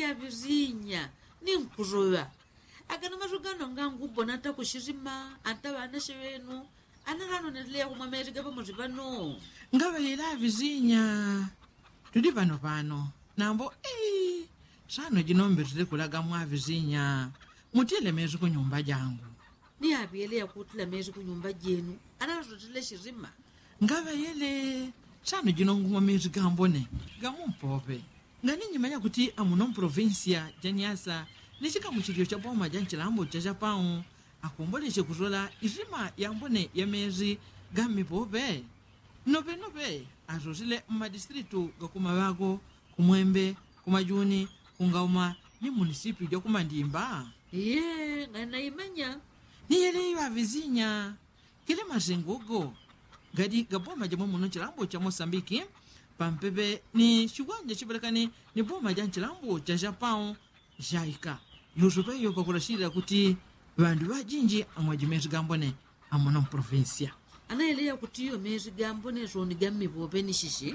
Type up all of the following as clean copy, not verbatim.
ya vizinya ninkuzoya akana mazugano ngangu bonata kushirima anta bana shevenu anarano netlea kumwa mezi gapa muzipano ngava yela vizinya tudi pano nambo sano jinomberile kulaga mwa vizinya mutile mezi kunyumba jangu ni apiele ya kutila mezi kunyumba jenu anarotile shirima ngava yele sano jinongumwa mezi gambone gamumpope nganinyi kuti amuno provincia janiasa nishika muchilio cha boma janchilambo cha Japão akomboleshe kuzola izima yambone ya mezi gamipope nope azozile mmadistritu gakumavako kumwembe kumajuni kungauma ni munisipio ja kumandimba ye ngana imanya niyeleyo avizinya kile mazengogo gadi gaboma jamwe muno chilambo cha Moçambique pampepe ni chiwanja chipelekani ni boma ja chilambo cha Japão jaika yozopeyo pakulashira kuti vandu vajinji amwajimezi gambone amuno provincia anaeleya kuti iyo mezi gambone zoni gamipope ni shishi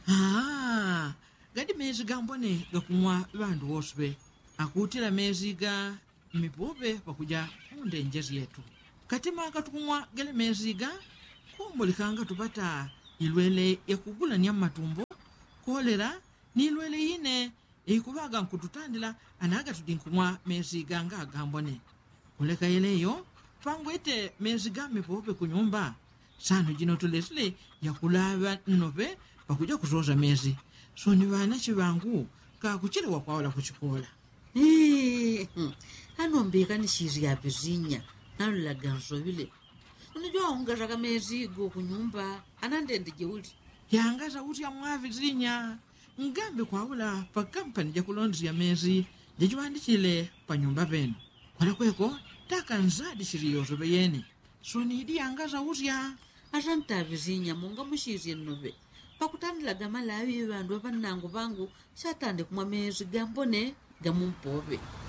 gadi mezi gambone gakumwa vandu woswe akutila mezi ga mipope pakuja mundenjezi yetu katima katukumwa gele mezi ga kumbulikanga tupata ilwele yakugulania matumbo kolera ni ilwele yine ikuvaga nkututandila anaga tudinkumwa mezi ganga gambone kuleka yeleyo pangwete mezi ga mipope kunyumba sano jino tulesile yakulava nope pakuja kuzoza mezi soni vana chivangu kakuchelewa kwaola kuchikola anombeka ni shiri ya vizinya nalulaga nzovile unajua ungazaka mezi go kunyumba anandende jeuli yangaza uti ya mwavizinya ngambe kwaola pa kampani ja kulondzi ya mezi jachiwandichile pa nyumba penu kwala kweko taka nzadi shiri yozobe yene soni idi yangaza utya asanta vizinya munga mushiri nove pakutandilaga malawi vandu vanango vangu satande kumwa mezi gambone gamumpope